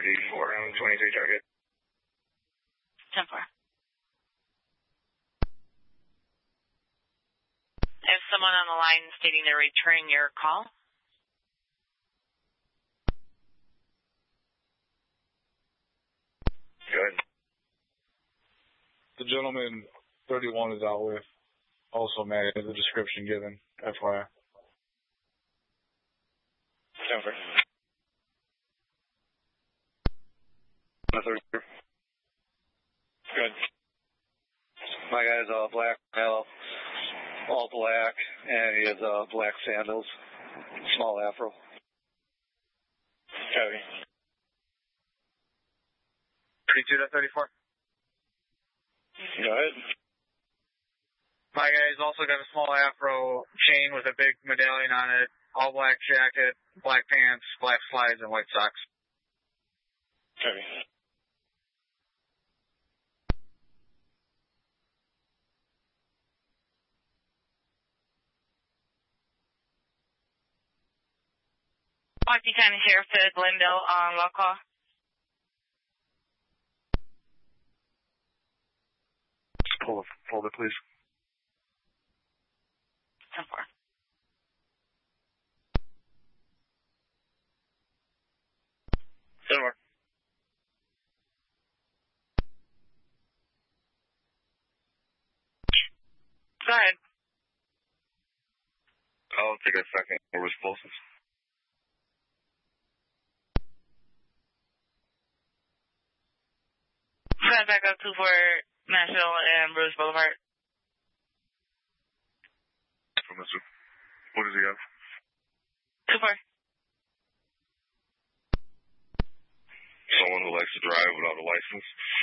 34 on 23 target. 10-4. I have someone on the line stating they're returning your call. Good. The gentleman 31 is out with also matched the description given, FYI. 10-4. Good. My guy's black male, all black, and he has black sandals, small afro. Copy. 32-34. Go ahead. My guy's also got a small afro chain with a big medallion on it, all black jacket, black pants, black slides, and white socks. Copy. Washington County Sheriff to Glendale on law call. Pull it, please. 10-4. Sure. Go ahead. I'll take a second for explosives. Back up to for Nashville and Bruce Boulevard. What does he have? 2-4. Someone who likes to drive without a license.